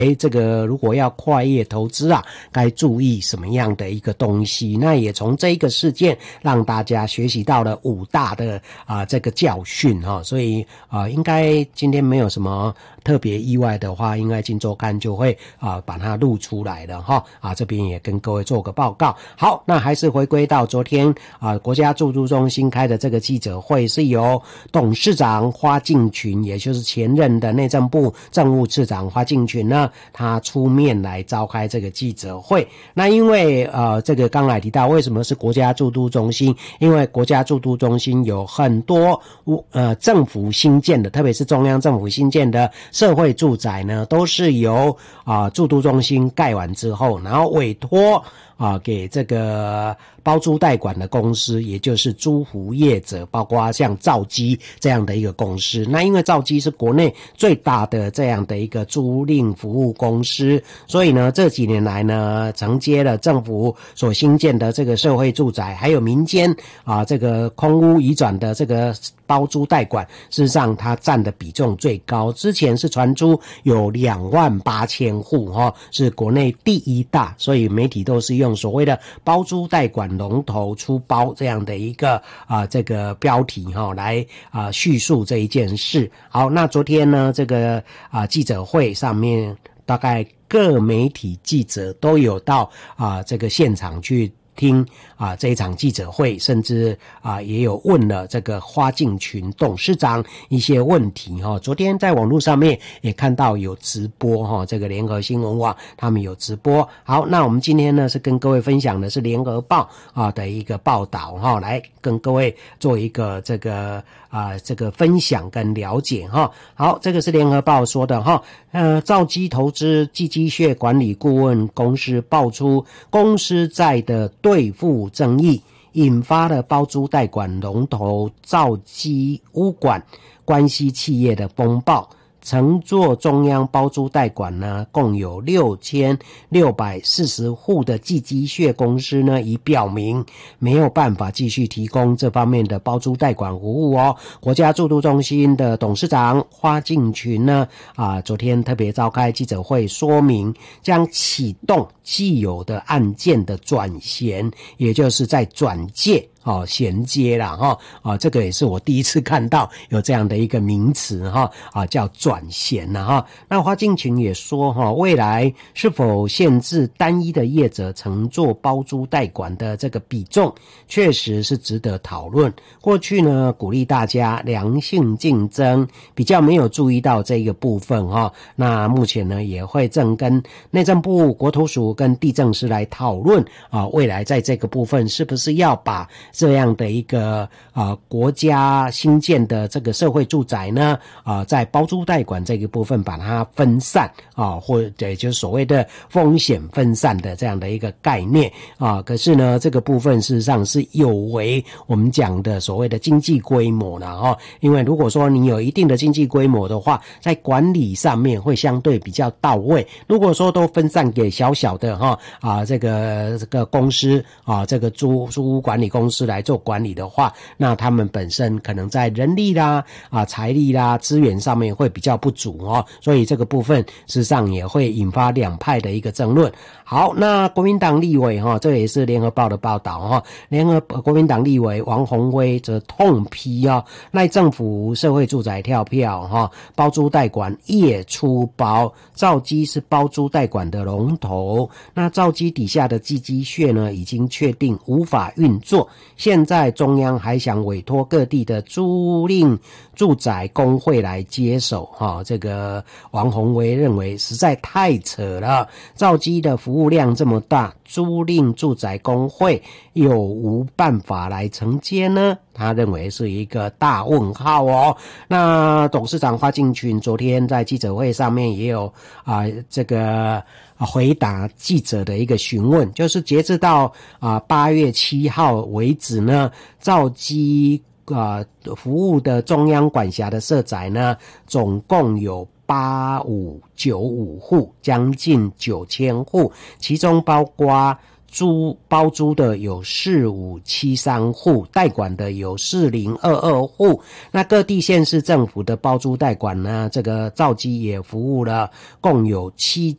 这个如果要跨业投资啊，该注意什么样的一个东西？那也从这一个事件让大家学习到了5大的这个教训哈，所以应该今天没有什么特别意外的话，应该今周刊就会把它录出来了哈这边也跟各位做个报告。好，那还是回归到昨天国家驻都中心开的这个记者会，是由董事长花敬群，也就是前任的内政部政务次长花敬群呢，他出面来召开这个记者会。那因为这个刚才提到为什么是国家驻都中心，因为国家驻都中心有很多政府新建的，特别是中央政府新建的社会住宅呢，都是由驻都中心盖完之后，然后委托给这个包租代管的公司，也就是租户业者，包括像兆基这样的一个公司。那因为兆基是国内最大的这样的一个租赁服务公司，所以呢这几年来呢，承接了政府所新建的这个社会住宅，还有民间这个空屋移转的这个包租代管，事实上它占的比重最高。之前是传出有28000户是国内第1大，所以媒体都是用所谓的包租代管龙头出包这样的一个这个标题来叙述这一件事。好，那昨天呢这个记者会上面，大概各媒体记者都有到这个现场去听这一场记者会，甚至也有问了这个花敬群董事长一些问题昨天在网络上面也看到有直播这个联合新闻网他们有直播。好，那我们今天呢是跟各位分享的是联合报的一个报道来跟各位做一个这个分享跟了解好，这个是联合报说的兆基投资寄机械管理顾问公司爆出公司债的兑付争议，引发了包租代管龙头兆基屋管关系企业的风暴。乘坐中央包租代管呢，共有6640户的寄机械公司呢，已表明没有办法继续提供这方面的包租代管服务国家驻都中心的董事长花敬群呢，昨天特别召开记者会，说明将启动既有的案件的转衔，也就是在转介衔接啦这个也是我第一次看到有这样的一个名词叫转衔啦那花敬群也说未来是否限制单一的业者乘坐包租代管的这个比重，确实是值得讨论。过去呢鼓励大家良性竞争，比较没有注意到这个部分那目前呢也会正跟内政部、国土署跟地政司来讨论未来在这个部分是不是要把这样的一个国家新建的这个社会住宅呢在包租代管这个部分把它分散或者就是所谓的风险分散的这样的一个概念可是呢这个部分事实上是有违我们讲的所谓的经济规模啦因为如果说你有一定的经济规模的话，在管理上面会相对比较到位。如果说都分散给小小的这个公司这个租屋管理公司来做管理的话，那他们本身可能在人力啦财力啦资源上面会比较不足所以这个部分事实上也会引发两派的一个争论。好，那国民党立委这也是联合报的报道国民党立委王宏威则痛批赖政府社会住宅跳票包租代管业出包，兆基是包租代管的龙头，那兆基底下的寄机械呢已经确定无法运作，现在中央还想委托各地的租赁住宅工会来接手这个王宏威认为实在太扯了，兆基的服务量这么大，租赁住宅工会有无办法来承接呢？他认为是一个大问号那董事长花敬群昨天在记者会上面也有这个回答记者的一个询问，就是截至到8月7号为止呢，兆基服务的中央管辖的社宅呢，总共有8595户，将近9000户，其中包括包租的有4573户，代管的有4022户。那各地县市政府的包租代管呢，这个兆基也服务了，共有